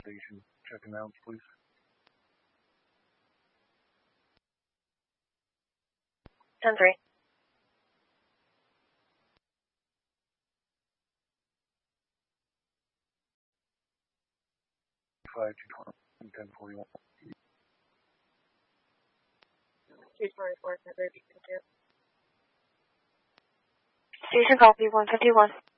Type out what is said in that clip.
Station, check announce, please. Ten three. 1041. 224, Station copy 151.